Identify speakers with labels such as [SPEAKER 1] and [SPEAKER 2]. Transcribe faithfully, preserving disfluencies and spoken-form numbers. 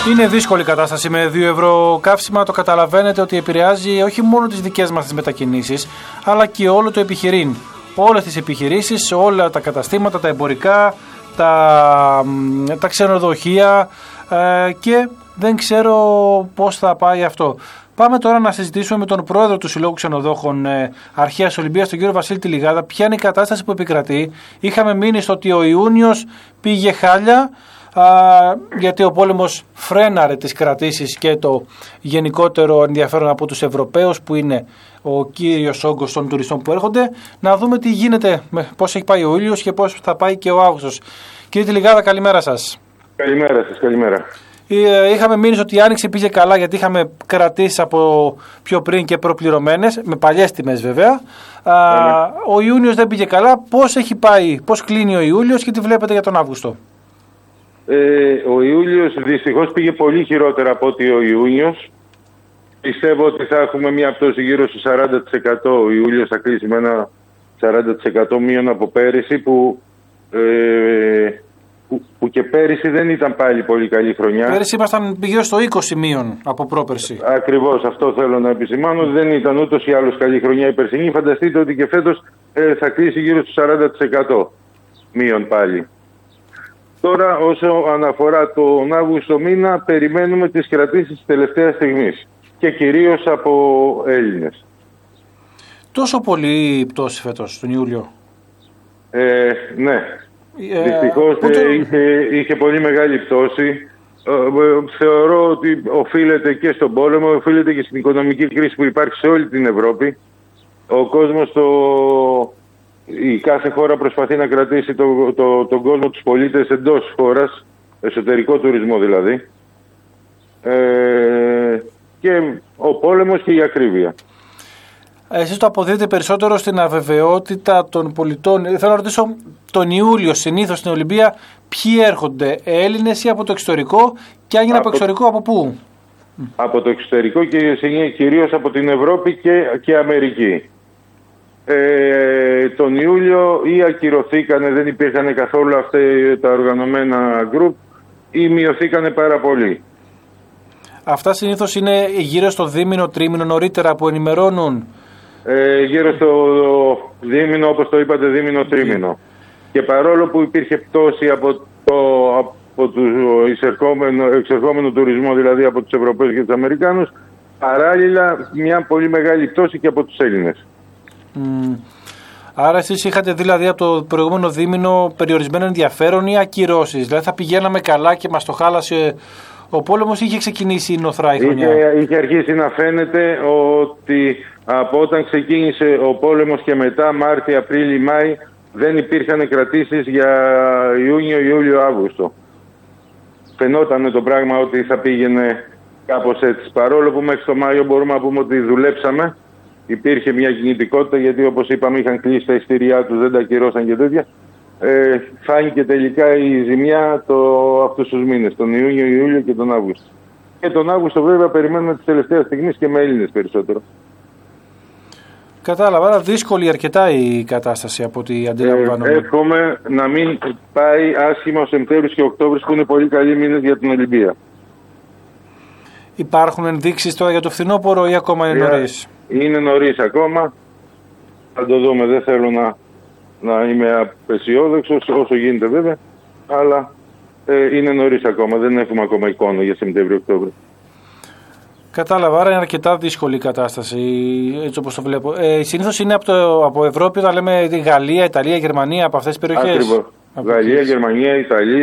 [SPEAKER 1] Είναι δύσκολη κατάσταση με δύο ευρώ καύσιμα. Το καταλαβαίνετε ότι επηρεάζει όχι μόνο τις δικές μας τις μετακινήσεις, αλλά και όλο το επιχειρήν. Όλες τις επιχειρήσεις, όλα τα καταστήματα, τα εμπορικά, τα, τα ξενοδοχεία ε, και δεν ξέρω πώς θα πάει αυτό. Πάμε τώρα να συζητήσουμε με τον πρόεδρο του Συλλόγου Ξενοδόχων ε, Αρχαίας Ολυμπίας, τον κύριο Βασίλη Τηλιγάδα, ποια είναι η κατάσταση που επικρατεί. Είχαμε μείνει στο ότι ο Ιούνιος πήγε χάλια, α, γιατί ο πόλεμος φρέναρε τις κρατήσεις και το γενικότερο ενδιαφέρον από τους Ευρωπαίους, που είναι ο κύριος όγκος των τουριστών που έρχονται. Να δούμε τι γίνεται, πώς έχει πάει ο Ιούλιος και πώς θα πάει και ο Αύγουστος. Κύριε Τηλιγάδα, καλημέρα σας.
[SPEAKER 2] Καλημέρα σας, καλημέρα.
[SPEAKER 1] Είχαμε μείνει ότι η άνοιξη πήγε καλά, γιατί είχαμε κρατήσεις από πιο πριν και προπληρωμένες, με παλιές τιμές βέβαια. Α, ο Ιούνιος δεν πήγε καλά. Πώς έχει πάει, πώς κλείνει ο Ιούλιος και τι βλέπετε για τον Αύγουστο?
[SPEAKER 2] Ε, ο Ιούλιος δυστυχώς πήγε πολύ χειρότερα από ότι ο Ιούνιος. Πιστεύω ότι θα έχουμε μια πτώση γύρω στο σαράντα τοις εκατό. Ο Ιούλιος θα κλείσει με ένα σαράντα τοις εκατό μείον από πέρυσι, που... Ε, Που, που και πέρυσι δεν ήταν πάλι πολύ καλή χρονιά.
[SPEAKER 1] Πέρυσι ήμασταν γύρω στο είκοσι μείον από πρόπερσι.
[SPEAKER 2] Ακριβώς, αυτό θέλω να επισημάνω. Δεν ήταν ούτως ή άλλως καλή χρονιά η περσινή. Φανταστείτε ότι και φέτος ε, θα κλείσει γύρω στο σαράντα τοις εκατό μείον πάλι. Τώρα, όσο αναφορά τον Αύγουστο μήνα, περιμένουμε τις κρατήσεις της τελευταίας στιγμής και κυρίως από Έλληνες.
[SPEAKER 1] Τόσο πολύ πτώση φέτος τον Ιούλιο?
[SPEAKER 2] Ε, ναι. Ε, Δυστυχώς το... ε, είχε, είχε πολύ μεγάλη πτώση. Ε, ε, θεωρώ ότι οφείλεται και στον πόλεμο, οφείλεται και στην οικονομική κρίση που υπάρχει σε όλη την Ευρώπη. Ο κόσμος, το... η κάθε χώρα προσπαθεί να κρατήσει το, το, τον κόσμο, τους πολίτες εντός χώρας, εσωτερικό τουρισμό δηλαδή. Ε, και ο πόλεμος και η ακρίβεια.
[SPEAKER 1] Εσείς το αποδίδετε περισσότερο στην αβεβαιότητα των πολιτών. Θέλω να ρωτήσω, τον Ιούλιο συνήθως στην Ολυμπία ποιοι έρχονται, Έλληνες ή από το εξωτερικό, και αν είναι από, από εξωτερικό από πού?
[SPEAKER 2] Από το εξωτερικό και κυρίως από την Ευρώπη και, και Αμερική. Ε, τον Ιούλιο ή ακυρωθήκανε, δεν υπήρχαν καθόλου αυτά τα οργανωμένα γκρουπ, ή μειωθήκανε πάρα πολύ. Αυτά
[SPEAKER 1] συνήθως είναι γύρω στο δίμηνο, τρίμηνο νωρίτερα που ενημερώνουν.
[SPEAKER 2] Ε, γύρω στο δίμηνο, όπως το είπατε, δίμηνο, τρίμηνο. Και παρόλο που υπήρχε πτώση από το από του εξερχόμενο τουρισμό, δηλαδή από τους Ευρωπαίους και τους Αμερικάνους, παράλληλα μια πολύ μεγάλη πτώση και από τους Έλληνες.
[SPEAKER 1] Mm. Άρα εσείς είχατε δηλαδή από το προηγούμενο δίμηνο περιορισμένο ενδιαφέρον ή ακυρώσεις? Δηλαδή θα πηγαίναμε καλά και μας το χάλασε ο πόλεμος, είχε ξεκινήσει η νοθρά η χρονιά?
[SPEAKER 2] Είχε, είχε αρχίσει να φαίνεται ότι από όταν ξεκίνησε ο πόλεμος και μετά, Μάρτιο, Απρίλιο, Μάη, δεν υπήρχαν κρατήσεις για Ιούνιο, Ιούλιο, Αύγουστο. Φαινόταν το πράγμα ότι θα πήγαινε κάπως έτσι. Παρόλο που μέχρι το Μάιο μπορούμε να πούμε ότι δουλέψαμε, υπήρχε μια κινητικότητα, γιατί όπως είπαμε είχαν κλείσει τα ειστήριά τους, δεν τα ακυρώσαν και τέτοια. Ε, φάνηκε τελικά η ζημιά το, αυτούς τους μήνες, τον Ιούνιο, Ιούλιο και τον Αύγουστο. Και τον Αύγουστο βέβαια περιμένουμε τις τελευταίες στιγμές και με Έλληνες περισσότερο.
[SPEAKER 1] Κατάλαβα, αλλά δύσκολη αρκετά η κατάσταση από ό,τι αντιλαμβάνομαι.
[SPEAKER 2] Ε, εύχομαι να μην πάει άσχημα ο Σεπτέμβρης και ο Οκτώβρης, που είναι πολύ καλοί μήνες για την Ολυμπία.
[SPEAKER 1] Υπάρχουν ενδείξεις τώρα για το φθινόπωρο ή ακόμα είναι νωρίς?
[SPEAKER 2] Είναι νωρίς ακόμα. Θα το δούμε. Δεν θέλω να, να είμαι απεσιόδοξος, όσο γίνεται βέβαια. Αλλά ε, είναι νωρίς ακόμα. Δεν έχουμε ακόμα εικόνα για Σεπτέμβριο-Οκτώβριο.
[SPEAKER 1] Κατάλαβα, άρα είναι αρκετά δύσκολη η κατάσταση, έτσι όπως το βλέπω. Ε, συνήθως είναι από, το, από Ευρώπη, όταν λέμε Γαλλία, Ιταλία, Γερμανία, από αυτές τις περιοχές.
[SPEAKER 2] Ακριβώς. Γαλλία, Γερμανία, Ιταλία.